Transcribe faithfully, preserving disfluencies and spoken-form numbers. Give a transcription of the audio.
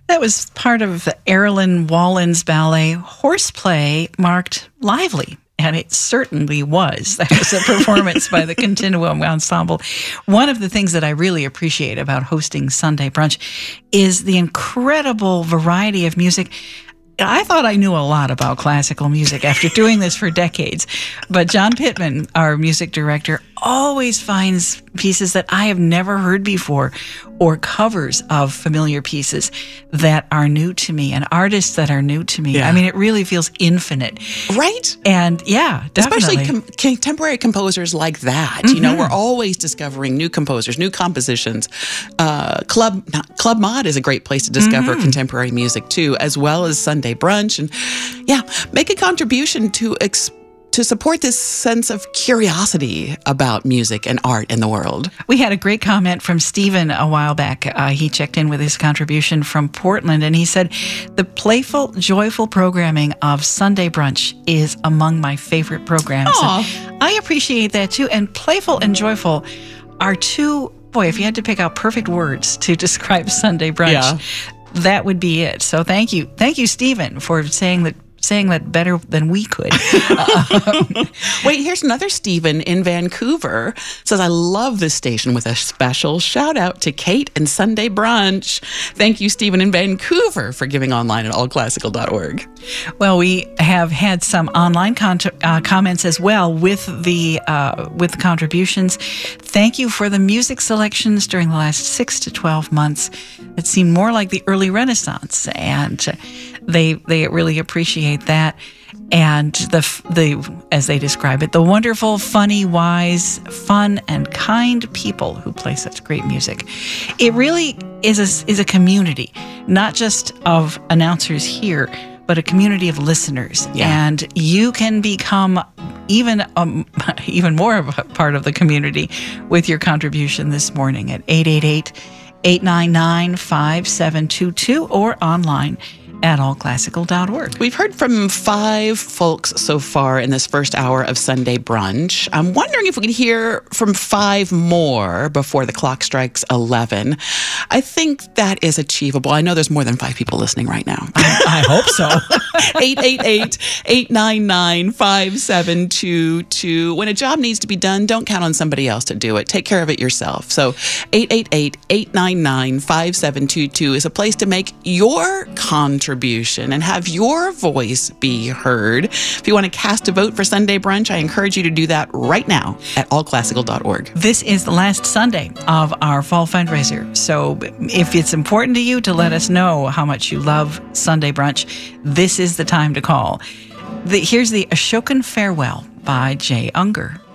That was part of Erilyn Wallen's ballet Horseplay, marked Lively. And it certainly was. That was a performance by the Continuum Ensemble. One of the things that I really appreciate about hosting Sunday Brunch is the incredible variety of music. I thought I knew a lot about classical music after doing this for decades, but John Pittman, our music director, always finds pieces that I have never heard before, or covers of familiar pieces that are new to me, and artists that are new to me. Yeah. I mean, it really feels infinite. Right? And yeah, definitely. Especially com- contemporary composers like that. Mm-hmm. You know, we're always discovering new composers, new compositions. Uh, Club Club Mod is a great place to discover mm-hmm. contemporary music too, as well as Sunday Brunch. And yeah, make a contribution to explore to support this sense of curiosity about music and art in the world. We had a great comment from Stephen a while back. Uh, he checked in with his contribution from Portland, and he said, the playful, joyful programming of Sunday Brunch is among my favorite programs. I appreciate that too. And playful and joyful are two, boy, if you had to pick out perfect words to describe Sunday Brunch, yeah. that would be it. So thank you. Thank you, Stephen, for saying that saying that better than we could. um, Wait, here's another Stephen in Vancouver. Says, I love this station, with a special shout out to Kate and Sunday Brunch. Thank you, Stephen in Vancouver, for giving online at all classical dot org. Well, we have had some online con- uh, comments as well with the uh, with the contributions. Thank you for the music selections during the last six to twelve months. It seemed more like the early Renaissance, and they they really appreciate that. And the the as they describe it, the wonderful, funny, wise, fun, and kind people who play such great music. It really is a, is a community, not just of announcers here, but a community of listeners. Yeah. And you can become even um, even more of a part of the community with your contribution this morning at eight eight eight, eight nine nine, five seven two two or online at all classical dot org. We've heard from five folks so far in this first hour of Sunday Brunch. I'm wondering if we could hear from five more before the clock strikes eleven. I think that is achievable. I know there's more than five people listening right now. I, I hope so. eight eight eight, eight nine nine, five seven two two. When a job needs to be done, don't count on somebody else to do it. Take care of it yourself. So eight eight eight, eight nine nine, five seven two two is a place to make your contribution and have your voice be heard. If you want to cast a vote for Sunday Brunch, I encourage you to do that right now at all classical dot org. This is the last Sunday of our fall fundraiser. So if it's important to you to let us know how much you love Sunday Brunch, this is the time to call. The, here's the Ashokan Farewell by Jay Unger.